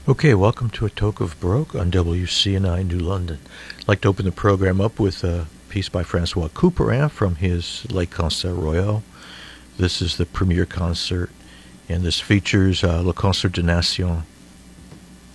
Okay, welcome to A Toke of Baroque on WCNI New London. I'd like to open the program up with a piece by Francois Couperin from his Les Concerts Royaux. This is the premiere concert, and this features Le Concert des Nations